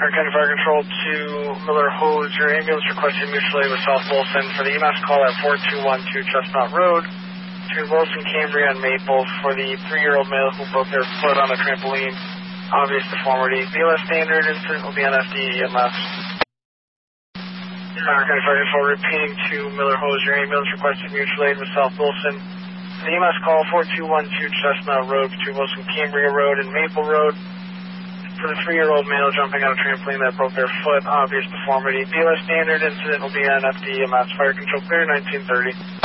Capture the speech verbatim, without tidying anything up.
County Fire Control to Miller Hose. Your ambulance requested mutual aid with South Wilson for the E M S call at four two one two Chestnut Road between Wilson, Cambria, and Maple for the three-year-old male who broke their foot on a trampoline. Obvious deformity. B L S standard incident will be on F D E M S. County Fire Control repeating to Miller Hose. Your ambulance requested mutual aid with South Wilson. The E M S call four two one two Chestnut Road between Wilson, Cambria Road and Maple Road for the three-year-old male jumping on a trampoline that broke their foot. Obvious deformity. B L S standard incident will be on F D E M S. Fire Control clear nineteen thirty.